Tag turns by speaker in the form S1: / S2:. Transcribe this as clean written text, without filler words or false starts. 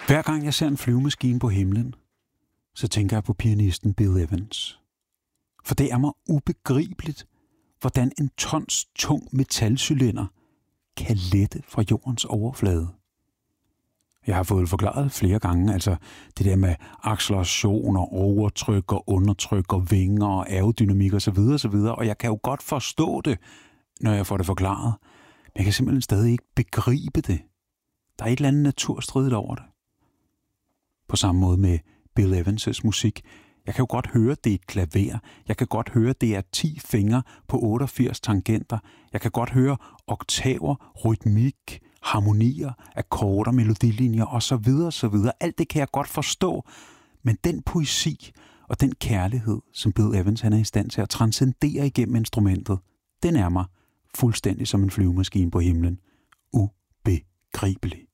S1: Hver gang jeg ser en flyvemaskine på himlen, så tænker jeg på pianisten Bill Evans. For det er mig ubegribeligt, hvordan en tons tung metalcylinder kan lette fra jordens overflade. Jeg har fået forklaret flere gange, altså det der med acceleration og overtryk og undertryk og vinger og aerodynamik osv. Og jeg kan jo godt forstå det, når jeg får det forklaret, men jeg kan simpelthen stadig ikke begribe det. Der er et eller andet naturstridigt over det. På samme måde med Bill Evans' musik. Jeg kan jo godt høre, det er et klaver. Jeg kan godt høre, det er 10 fingre på 88 tangenter. Jeg kan godt høre oktaver, rytmik, harmonier, akkorder, melodilinjer osv. Alt det kan jeg godt forstå. Men den poesi og den kærlighed, som Bill Evans han er i stand til at transcendere igennem instrumentet, den er mig fuldstændig som en flyvemaskine på himlen. Ubegribelig.